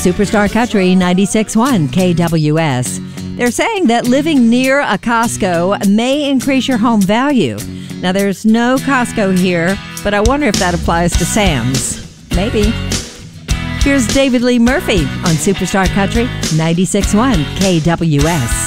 Superstar Country 96.1 KWS. They're saying that living near a Costco may increase your home value. Now, there's no Costco here, but I wonder if that applies to Sam's. Maybe. Here's David Lee Murphy on Superstar Country 96.1 KWS.